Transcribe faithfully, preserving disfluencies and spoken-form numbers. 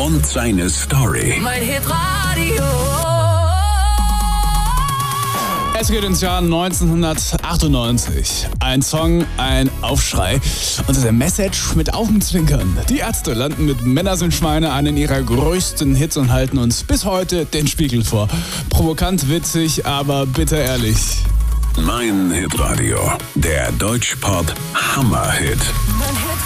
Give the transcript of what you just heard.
und seine Story. Mein Hitradio. Es geht ins Jahr neunzehnhundertachtundneunzig. Ein Song, ein Aufschrei und der Message mit Augenzwinkern. Die Ärzte landen mit Männer sind Schweine einen ihrer größten Hits und halten uns bis heute den Spiegel vor. Provokant, witzig, aber bitter ehrlich. Mein Hitradio, der Deutschpop Hammerhit. Mein Hitradio.